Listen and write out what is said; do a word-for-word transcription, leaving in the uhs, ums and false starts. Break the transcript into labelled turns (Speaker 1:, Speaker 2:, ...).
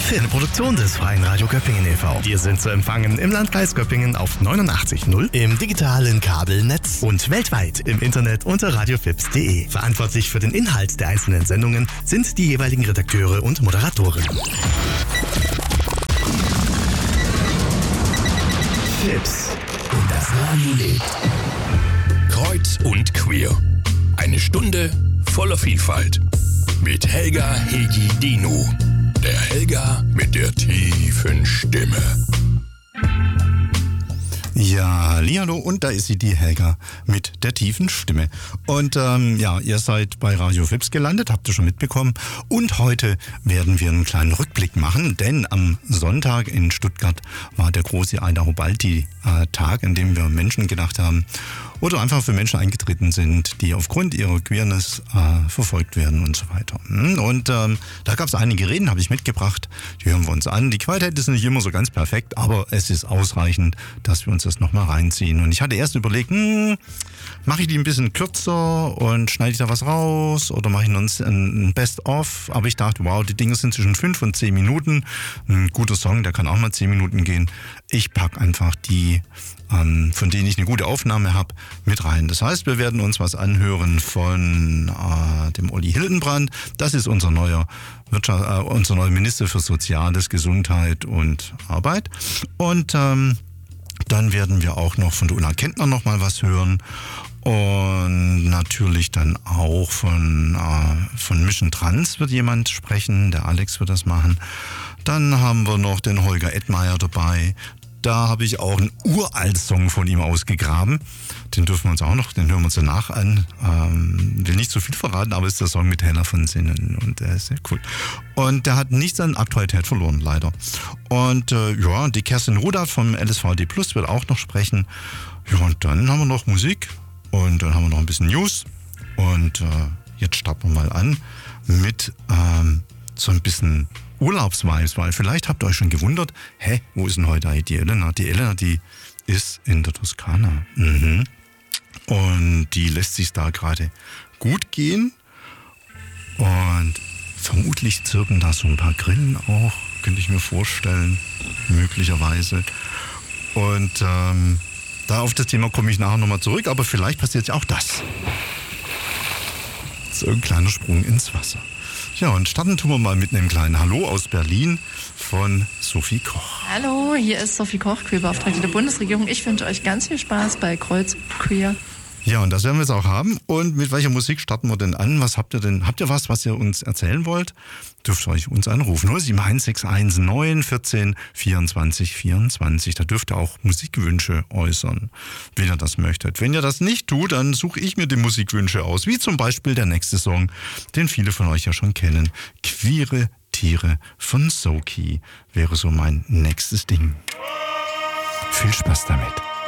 Speaker 1: Eine Produktion des Freien Radio Göppingen e V. Wir sind zu empfangen im Landkreis Göppingen auf neunundachtzig Komma null, im digitalen Kabelnetz und weltweit im Internet unter radiofips punkt de. Verantwortlich für den Inhalt der einzelnen Sendungen sind die jeweiligen Redakteure und Moderatoren. Fips und das Radio lebt.
Speaker 2: Kreuz und queer. Eine Stunde voller Vielfalt. Mit Helga Hegi Dino. Der Helga mit der tiefen Stimme.
Speaker 3: Ja, hallihallo, und da ist sie, die Helga mit der tiefen Stimme. Und ähm, ja, ihr seid bei Radio Fips gelandet, habt ihr schon mitbekommen. Und heute werden wir einen kleinen Rückblick machen, denn am Sonntag in Stuttgart war der große Aida-Hubalti-Tag, an dem wir Menschen gedacht haben oder einfach für Menschen eingetreten sind, die aufgrund ihrer Queerness äh, verfolgt werden und so weiter. Und ähm, da gab es einige Reden, habe ich mitgebracht, die hören wir uns an. Die Qualität ist nicht immer so ganz perfekt, aber es ist ausreichend, dass wir uns das nochmal reinziehen. Und ich hatte erst überlegt, hm, mache ich die ein bisschen kürzer und schneide ich da was raus oder mache ich uns ein Best-of? Aber ich dachte, wow, die Dinge sind zwischen fünf und zehn Minuten. Ein guter Song, der kann auch mal zehn Minuten gehen. Ich packe einfach die, ähm, von denen ich eine gute Aufnahme habe, mit rein. Das heißt, wir werden uns was anhören von äh, dem Olli Hildenbrand. Das ist unser neuer Wirtschaft, äh, unser neuer Minister für Soziales, Gesundheit und Arbeit. Und ähm, dann werden wir auch noch von der Ulla Kentner noch mal was hören und natürlich dann auch von, äh, von Mission Trans wird jemand sprechen, der Alex wird das machen. Dann haben wir noch den Holger Edmeier dabei. Da habe ich auch einen uralt Song von ihm ausgegraben. Den dürfen wir uns auch noch, den hören wir uns danach an. Ähm, will nicht so viel verraten, aber es ist der Song mit Hella von Sinnen und der ist sehr cool. Und der hat nichts an Aktualität verloren, leider. Und äh, ja, die Kerstin Rudert vom L S V D Plus wird auch noch sprechen. Ja, und dann haben wir noch Musik und dann haben wir noch ein bisschen News. Und äh, jetzt starten wir mal an mit ähm, so ein bisschen Urlaubsvibes, weil vielleicht habt ihr euch schon gewundert, hä, wo ist denn heute eigentlich die Elena? Die Elena, die ist in der Toskana. Mhm. Und die lässt sich da gerade gut gehen. Und vermutlich zirpen da so ein paar Grillen auch, könnte ich mir vorstellen, möglicherweise. Und ähm, da auf das Thema komme ich nachher nochmal zurück, aber vielleicht passiert ja auch das. So ein kleiner Sprung ins Wasser. Ja, und starten tun wir mal mit einem kleinen Hallo aus Berlin von Sophie Koch.
Speaker 4: Hallo, hier ist Sophie Koch, Queerbeauftragte der Bundesregierung. Ich wünsche euch ganz viel Spaß bei Kreuz Queer.
Speaker 3: Ja, und das werden wir jetzt auch haben. Und mit welcher Musik starten wir denn an? Was habt ihr denn? Habt ihr was, was ihr uns erzählen wollt? Dürft ihr euch uns anrufen. null sieben eins sechs eins neun erzähl vierundzwanzig vierundzwanzig. Da dürft ihr auch Musikwünsche äußern, wenn ihr das möchtet. Wenn ihr das nicht tut, dann suche ich mir die Musikwünsche aus. Wie zum Beispiel der nächste Song, den viele von euch ja schon kennen. Queere Tiere von Soki wäre so mein nächstes Ding. Viel Spaß damit.